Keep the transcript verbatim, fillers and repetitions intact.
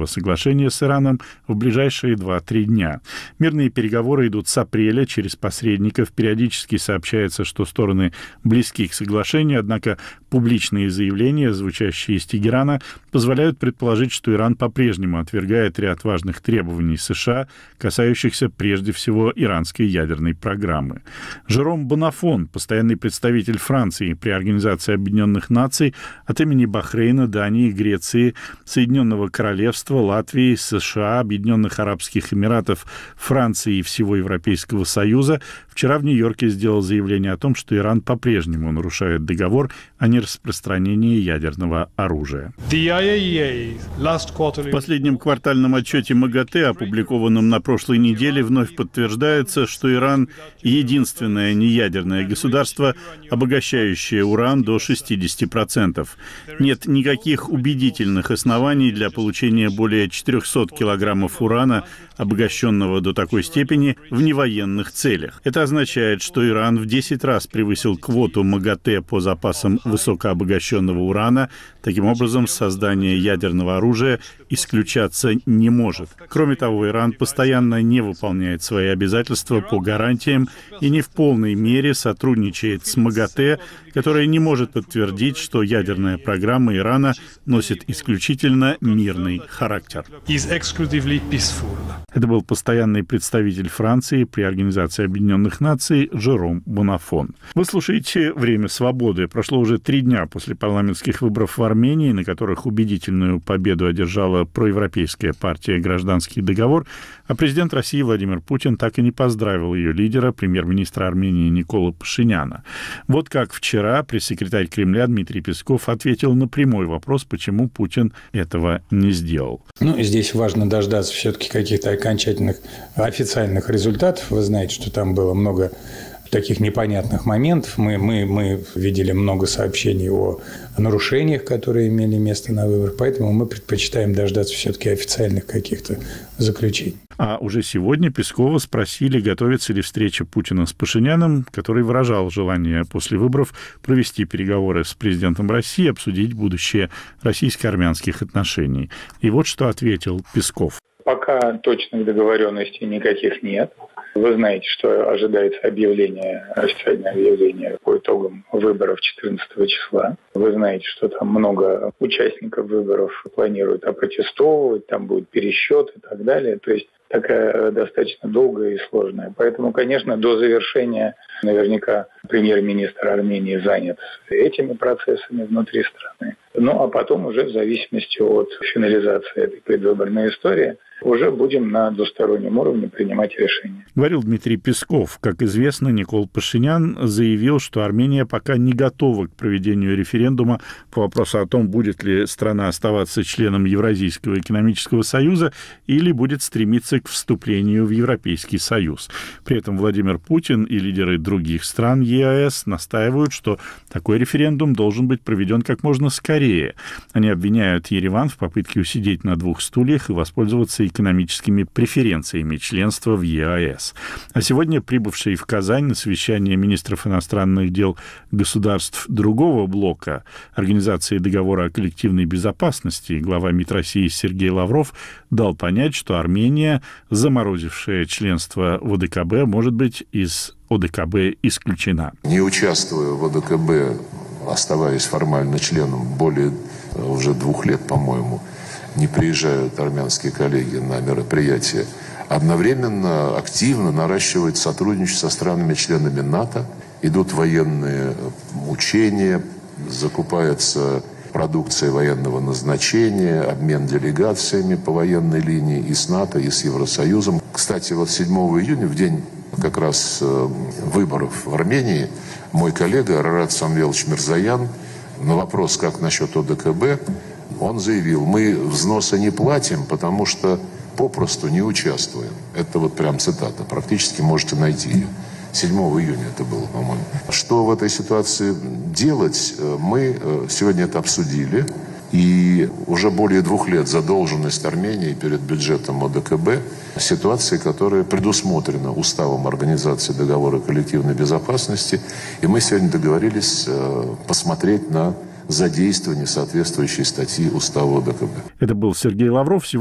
ядерного соглашения с Ираном в ближайшие два-три дня. Мирные переговоры идут с апреля через посредников. Периодически сообщается, что стороны близки к соглашению, однако публичные заявления, звучащие из Тегерана, позволяют предположить, что Иран по-прежнему отвергает ряд важных требований США, касающихся прежде всего иранской ядерной программы. Жером Бонафон, постоянный представитель Франции при Организации Объединенных Наций, от имени Бахрейна, Дании, Греции, Соединенного Королевства, Латвии, США, Объединенных Арабских Эмиратов, Франции и всего Европейского Союза, вчера в Нью-Йорке сделал заявление о том, что Иран по-прежнему нарушает договор о нераспространении ядерного оружия. В последнем квартальном отчете МАГАТЭ, опубликованном на прошлой неделе, вновь подтверждается, что Иран — единственное неядерное государство, обогащающее уран до шестидесяти процентов. Нет никаких убедительных оснований для получения более четырехсот килограммов урана, обогащенного до такой степени, в невоенных целях. Это означает, что Иран в десять раз превысил квоту МАГАТЭ по запасам высокообогащенного урана. Таким образом, создание ядерного оружия исключаться не может. Кроме того, Иран постоянно не выполняет свои обязательства по гарантиям и не в полной мере сотрудничает с МАГАТЭ, которая не может подтвердить, что ядерная программа Ирана носит исключительно мирный характер. Это был постоянный представитель Франции при Организации Объединенных Наций Жером Бонафон. Вы слушаете «Время свободы». Прошло уже три дня после парламентских выборов в Армении, на которых убедительную победу одержала проевропейская партия «Гражданский договор», а президент России Владимир Путин так и не поздравил ее лидера, премьер-министра Армении Николу Пашиняна. Вот как вчера пресс-секретарь Кремля Дмитрий Песков ответил на прямой вопрос, почему Путин этого не сделал. Ну, здесь важно дождаться все-таки каких-то окончательных официальных результатов. Вы знаете, что там было много таких непонятных моментов. Мы, мы, мы видели много сообщений о нарушениях, которые имели место на выборах, поэтому мы предпочитаем дождаться все-таки официальных каких-то заключений. А уже сегодня Пескова спросили, готовится ли встреча Путина с Пашиняном, который выражал желание после выборов провести переговоры с президентом России, обсудить будущее российско-армянских отношений. И вот что ответил Песков. Пока точных договоренностей никаких нет. Вы знаете, что ожидается объявление, официальное объявление по итогам выборов четырнадцатого числа. Вы знаете, что там много участников выборов планируют опротестовывать, там будет пересчет и так далее. То есть такая достаточно долгая и сложная. Поэтому, конечно, до завершения наверняка премьер-министр Армении занят этими процессами внутри страны. Ну, а потом уже в зависимости от финализации этой предвыборной истории уже будем на двустороннем уровне принимать решения. Говорил Дмитрий Песков. Как известно, Никол Пашинян заявил, что Армения пока не готова к проведению референдума по вопросу о том, будет ли страна оставаться членом Евразийского экономического союза или будет стремиться к вступлению в Европейский союз. При этом Владимир Путин и лидеры других стран ЕАЭС настаивают, что такой референдум должен быть проведен как можно скорее. Они обвиняют Ереван в попытке усидеть на двух стульях и воспользоваться экономическими преференциями членства в ЕАЭС. А сегодня прибывший в Казань на совещание министров иностранных дел государств другого блока Организации договора о коллективной безопасности глава МИД России Сергей Лавров дал понять, что Армения, заморозившая членство в ОДКБ, может быть из ОДКБ исключена. Не участвуя в ОДКБ, оставаясь формально членом более уже двух лет, по-моему, не приезжают армянские коллеги на мероприятия, одновременно активно наращивают сотрудничество со странами-членами НАТО, идут военные учения, закупается продукция военного назначения, обмен делегациями по военной линии и с НАТО, и с Евросоюзом. Кстати, вот седьмого июня, в день как раз выборов в Армении, мой коллега Арарат Самвелович Мирзоян на вопрос, как насчет ОДКБ, он заявил: мы взносы не платим, потому что попросту не участвуем. Это вот прям цитата, практически можете найти ее. седьмого июня это было, по-моему. Что в этой ситуации делать, мы сегодня это обсудили. И уже более двух лет задолженность Армении перед бюджетом ОДКБ, ситуация, которая предусмотрена уставом Организации договора коллективной безопасности. И мы сегодня договорились посмотреть на задействование соответствующей статьи устава ОДКБ. Это был Сергей Лавров.